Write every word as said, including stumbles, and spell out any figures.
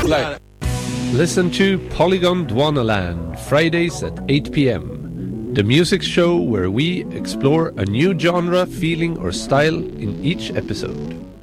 Like, listen to Polygon Dwanaland, Fridays at eight p.m. The music show where we explore a new genre, feeling or style in each episode.